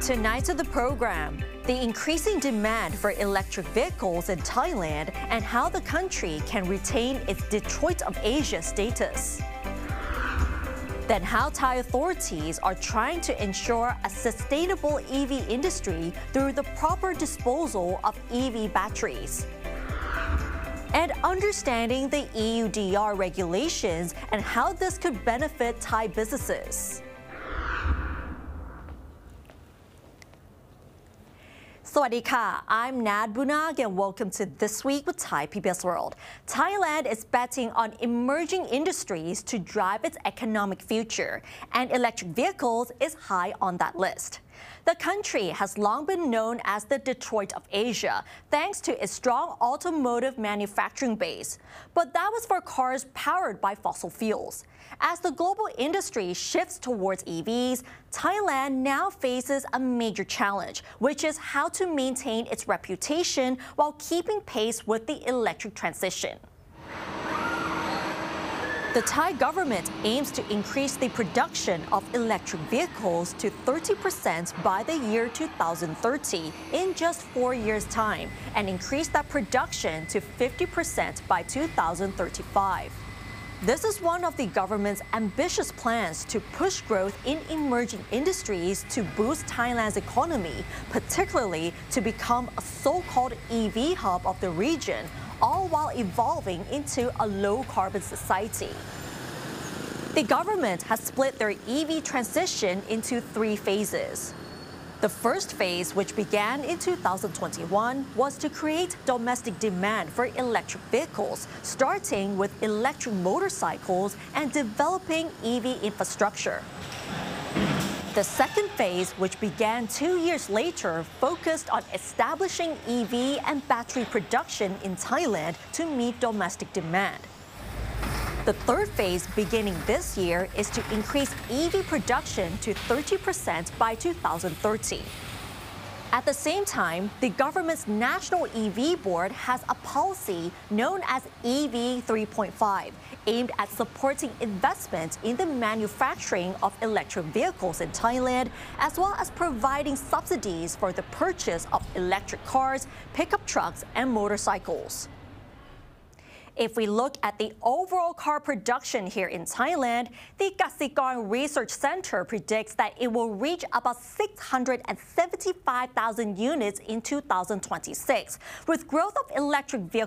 Tonight to the program, the increasing demand for electric vehicles in Thailand and how the country can retain its Detroit of Asia status. Then how Thai authorities are trying to ensure a sustainable EV industry through the proper disposal of EV batteries. And understanding the EUDR regulations and how this could benefit Thai businesses. สวัสดีค่ะ I'm Nad Bunag and welcome to This Week with Thai PBS World. Thailand is betting on emerging industries to drive its economic future, and electric vehicles is high on that list. The country has long been known as the Detroit of Asia, thanks to its strong automotive manufacturing base. But that was for cars powered by fossil fuels. As the global industry shifts towards EVs, Thailand now faces a major challenge, which is how to maintain its reputation while keeping pace with the electric transition. The Thai government aims to increase the production of electric vehicles to 30% by the year 2030 in just 4 years' time and increase that production to 50% by 2035. This is one of the government's ambitious plans to push growth in emerging industries to boost Thailand's economy, particularly to become a so-called EV hub of the region, all while evolving into a low-carbon society. The government has split their EV transition into 3 phases. The first phase, which began in 2021, was to create domestic demand for electric vehicles, starting with electric motorcycles and developing EV infrastructure. The second phase, which began 2 years later, focused on establishing EV and battery production in Thailand to meet domestic demand. The third phase, beginning this year, is to increase EV production to 30% by 2030. At the same time, the government's National EV Board has a policy known as EV 3.5, aimed at supporting investment in the manufacturing of electric vehicles in Thailand, as well as providing subsidies for the purchase of electric cars, pickup trucks, and motorcycles. If we look at the overall car production here in Thailand, the Kasikorn Research Center predicts that it will reach about 675,000 units in 2026, with growth of electric vehicles